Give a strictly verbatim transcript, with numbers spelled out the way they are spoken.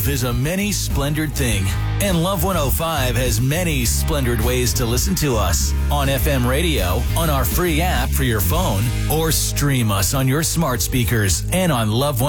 Love is a many splendored thing, and Love one oh five has many splendid ways to listen to us. On F M radio, on our free app for your phone, or stream us on your smart speakers and on Love one oh five.